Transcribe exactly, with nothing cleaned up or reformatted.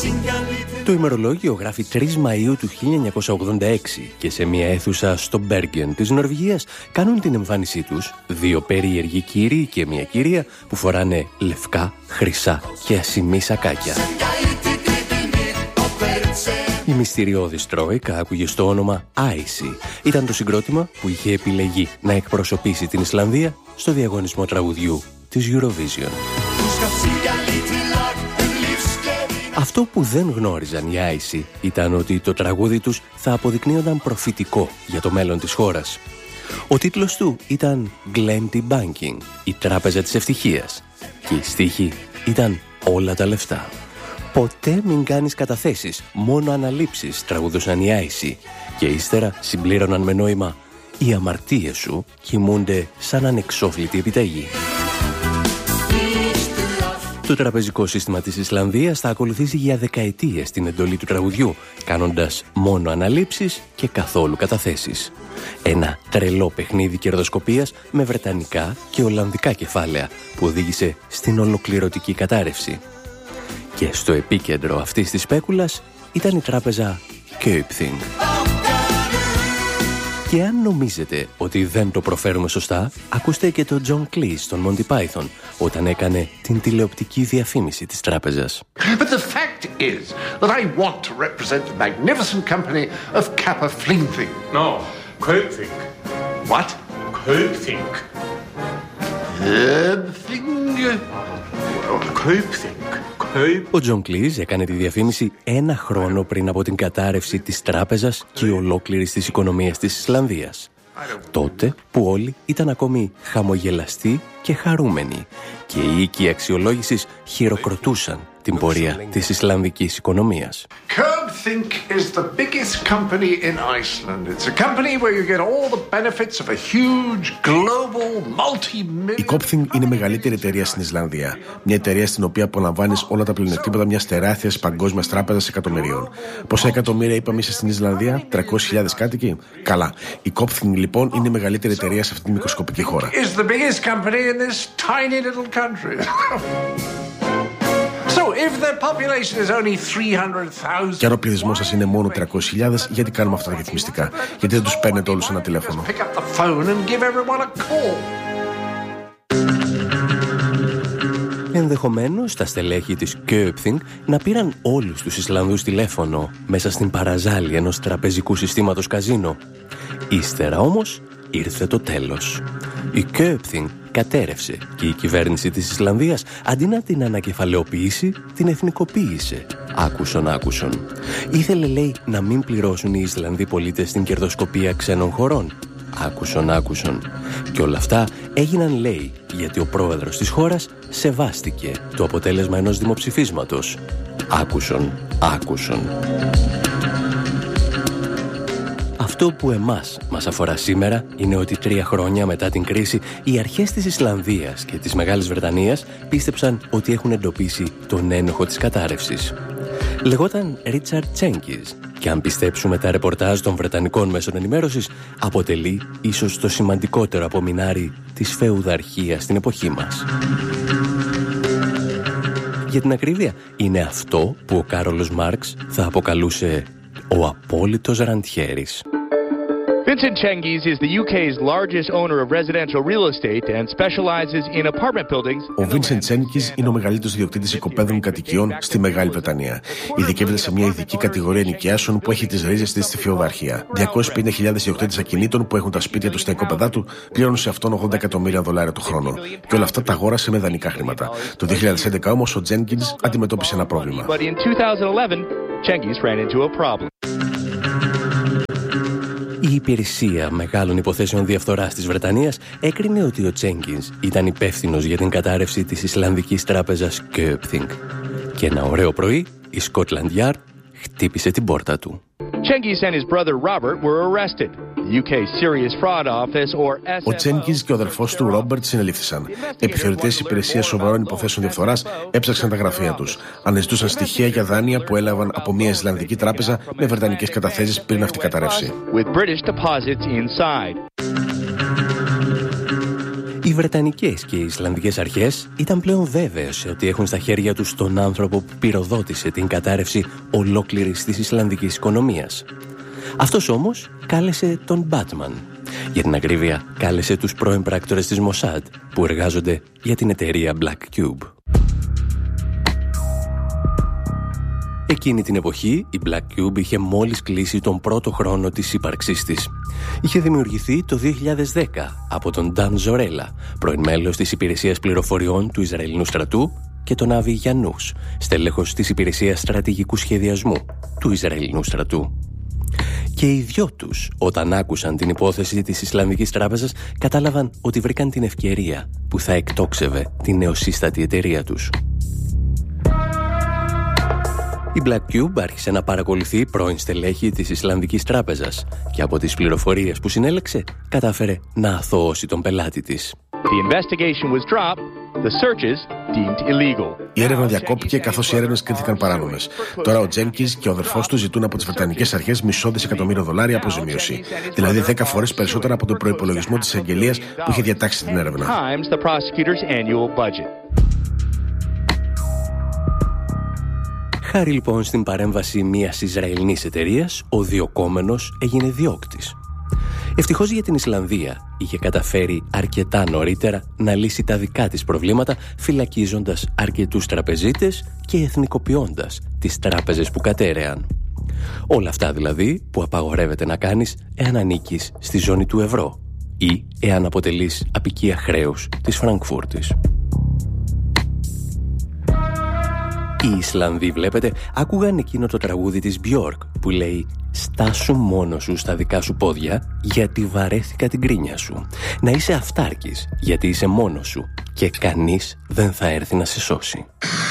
Το ημερολόγιο γράφει τρεις Μαΐου του χίλια εννιακόσια ογδόντα έξι και σε μια αίθουσα στο Μπέργεν της Νορβηγίας κάνουν την εμφάνισή τους δύο περίεργοι κύριοι και μια κυρία που φοράνε λευκά, χρυσά και ασημί σακάκια. Η μυστηριώδης Τρόικα άκουγε στο όνομα Άισι. Ήταν το συγκρότημα που είχε επιλεγεί να εκπροσωπήσει την Ισλανδία στο διαγωνισμό τραγουδιού της Eurovision. Αυτό που δεν γνώριζαν οι Άισι ήταν ότι το τραγούδι τους θα αποδεικνύονταν προφητικό για το μέλλον της χώρας. Ο τίτλος του ήταν Glenty Banking, η τράπεζα της ευτυχίας, και η στίχη ήταν όλα τα λεφτά. Ποτέ μην κάνεις καταθέσεις, μόνο αναλήψεις, τραγουδούσαν οι Άισι, και ύστερα συμπλήρωναν με νόημα «Οι αμαρτίες σου κοιμούνται σαν ανεξόφλητη επιταγή». Το τραπεζικό σύστημα της Ισλανδίας θα ακολουθήσει για δεκαετίες την εντολή του τραγουδιού, κάνοντας μόνο αναλήψεις και καθόλου καταθέσεις. Ένα τρελό παιχνίδι κερδοσκοπίας με βρετανικά και ολλανδικά κεφάλαια που οδήγησε στην ολοκληρωτική κατάρρευση. Και στο επίκεντρο αυτής της σπέκουλας ήταν η τράπεζα Kaupthing. Και αν νομίζετε ότι δεν το προφέρουμε σωστά, ακούστε και το John Cleese στον Monty Python όταν έκανε την τηλεοπτική διαφήμιση της τράπεζας. But the fact is that I want to represent the magnificent company of Kappa Flingthing. No, Kaupthing. What? Kaupthing. Kaupthing. Kaupthing. Ο Τζον Κλίζ έκανε τη διαφήμιση ένα χρόνο πριν από την κατάρρευση της τράπεζας και ολόκληρης της οικονομίας της Ισλανδίας. Τότε που όλοι ήταν ακόμη χαμογελαστοί και χαρούμενοι και οι οίκοι αξιολόγησης χειροκροτούσαν την πορεία της Ισλανδικής οικονομίας. Kaupthing is the biggest company in Iceland. It's a company where you get all the benefits of a huge global multi-million. Η Kaupthing είναι η μεγαλύτερη εταιρεία στην Ισλανδία. Μια εταιρεία στην οποία απολαμβάνεις όλα τα πλεονεκτήματα μιας τεράστιας παγκόσμιας τράπεζας εκατομμυρίων. Πόσα εκατομμύρια είπαμε είσαι στην Ισλανδία, τριακόσιες χιλιάδες κάτοικοι. Καλά. Η Kaupthing λοιπόν είναι η μεγαλύτερη εταιρεία σε αυτή τη μικροσκοπική χώρα. Is the biggest company in this tiny little country. So if the population is only three hundred thousand. Και αν ο πληθυσμός σας είναι μόνο τριακόσιες χιλιάδες, γιατί κάνουμε αυτά τα ρυθμιστικά? Γιατί δεν τους παίρνετε όλους ένα τηλέφωνο? Pick up the phone and give everyone a call. Ενδεχομένως τα στελέχη της Kaupthing να πήραν όλους τους Ισλανδούς τηλέφωνο μέσα στην παραζάλη ενός τραπεζικού συστήματος καζίνο. Ύστερα όμως ήρθε το τέλος. Η Kaupthing κατέρευσε και η κυβέρνηση της Ισλανδίας αντί να την ανακεφαλαιοποιήσει, την εθνικοποίησε. Άκουσον, άκουσον. Ήθελε, λέει, να μην πληρώσουν οι Ισλανδοί πολίτες την κερδοσκοπία ξένων χωρών. Άκουσον, άκουσον. Και όλα αυτά έγιναν, λέει, γιατί ο πρόεδρος της χώρας σεβάστηκε το αποτέλεσμα ενός δημοψηφίσματος. Άκουσον, άκουσον. Αυτό που εμάς μας αφορά σήμερα είναι ότι τρία χρόνια μετά την κρίση οι αρχές της Ισλανδίας και της Μεγάλης Βρετανίας πίστεψαν ότι έχουν εντοπίσει τον ένοχο της κατάρρευσης. Λεγόταν Ρίτσαρντ Τσένκιζ και αν πιστέψουμε τα ρεπορτάζ των Βρετανικών μέσων ενημέρωσης αποτελεί ίσως το σημαντικότερο απομεινάρι της φεουδαρχίας στην εποχή μας. Για την ακρίβεια είναι αυτό που ο Κάρολος Μάρξ θα αποκαλούσε ο απόλυτος ραντιέρης. Vincent Cengiz is the U K's largest owner of residential real estate and specializes in apartment buildings. Ο Vincent Cengiz είναι ο μεγαλύτερος ιδιοκτήτης οικοπαίδων κατοικιών στη Μεγάλη Βρετανία. Ειδικεύεται σε μια ειδική κατηγορία νοικιάσεων που έχει τις ρίζες της στη φεουδαρχία. διακόσιες πενήντα χιλιάδες ιδιοκτήτες ακινήτων που έχουν τα σπίτια τους στα οικόπεδά του πληρώνουν σε αυτόν ογδόντα εκατομμύρια δολάρια το χρόνο. Και όλα αυτά τα αγόρασε με δανεικά χρήματα. Το δύο χιλιάδες έντεκα όμως ο Cengiz αντιμετώπισε ένα πρόβλημα. But in twenty eleven, Cengiz ran into a problem. Η υπηρεσία μεγάλων υποθέσεων διαφθοράς της Βρετανίας έκρινε ότι ο Τσένκινς ήταν υπεύθυνος για την κατάρρευση της Ισλανδικής τράπεζας Kaupthing. Και ένα ωραίο πρωί η Scotland Yard χτύπησε την πόρτα του. Cengiz and his brother Robert were arrested. The U K's Serious Fraud Office, or S F O. Ο Τσένκινς και ο αδερφός του Ρόμπερτ συνελήφθησαν. Επιθεωρητές υπηρεσίας σοβαρών υποθέσεων διαφθοράς έψαξαν τα γραφεία τους. Αναζητούσαν στοιχεία για δάνεια που έλαβαν από μια Ισλανδική τράπεζα με βρετανικές καταθέσεις πριν αυτή καταρρεύσει. With British deposits inside. Οι Βρετανικές και οι Ισλανδικές αρχές ήταν πλέον βέβαιες ότι έχουν στα χέρια τους τον άνθρωπο που πυροδότησε την κατάρρευση ολόκληρης της Ισλανδικής οικονομίας. Αυτός όμως κάλεσε τον Batman. Για την ακρίβεια, κάλεσε τους πρώην πράκτορες της Mossad που εργάζονται για την εταιρεία Black Cube. Εκείνη την εποχή, η Black Cube είχε μόλις κλείσει τον πρώτο χρόνο της ύπαρξής της. Είχε δημιουργηθεί το δύο χιλιάδες δέκα από τον Dan Zorella, πρώην μέλος της Υπηρεσίας Πληροφοριών του Ισραηλινού στρατού, και τον Άβι Γιαννούς, στέλεχος της Υπηρεσίας Στρατηγικού Σχεδιασμού του Ισραηλινού στρατού. Και οι δυο τους, όταν άκουσαν την υπόθεση της Ισλαμικής Τράπεζας, κατάλαβαν ότι βρήκαν την ευκαιρία που θα εκτόξευε την νεοσύστατη εταιρεία τους. Η Black Cube άρχισε να παρακολουθεί πρώην στελέχη της Ισλανδικής Τράπεζας και από τις πληροφορίες που συνέλεξε κατάφερε να αθωώσει τον πελάτη της. The investigation was dropped, the searches deemed illegal. Η έρευνα διακόπηκε καθώς οι έρευνες κρίθηκαν παράνομες. Τώρα ο Τζένκινς και ο αδερφός του ζητούν από τις Βρετανικές αρχές μισό δισεκατομμύριο δολάρια αποζημίωση. Δηλαδή δέκα φορές περισσότερα από τον προϋπολογισμό της εισαγγελίας που είχε διατάξει την έρευνα. Χάρη λοιπόν στην παρέμβαση μιας Ισραηλινής εταιρείας, ο διωκόμενος έγινε διώκτης. Ευτυχώς για την Ισλανδία, είχε καταφέρει αρκετά νωρίτερα να λύσει τα δικά της προβλήματα, φυλακίζοντας αρκετούς τραπεζίτες και εθνικοποιώντας τις τράπεζες που κατέρεαν. Όλα αυτά δηλαδή που απαγορεύεται να κάνεις εάν ανήκεις στη ζώνη του ευρώ ή εάν αποτελείς απικία χρέους της Φραγκφούρτης. Οι Ισλανδοί, βλέπετε, άκουγαν εκείνο το τραγούδι της Μπιόρκ που λέει «Στάσου μόνο σου στα δικά σου πόδια γιατί βαρέθηκα την κρίνια σου. Να είσαι αυτάρκης γιατί είσαι μόνος σου και κανείς δεν θα έρθει να σε σώσει».